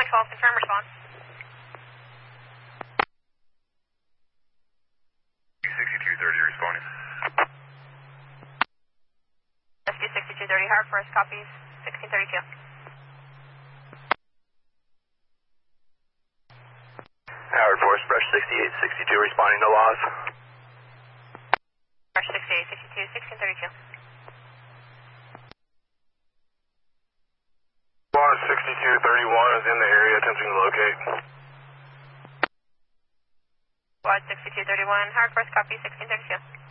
12, confirm response. 6230 responding. Rescue 6230, Howard Forest copies 1632. Howard Forest, brush 6862 responding to loss. Brush 6862, 1632. Loss 6231 is in the area attempting to locate. Squad 6231, Howard Forest copy 1632.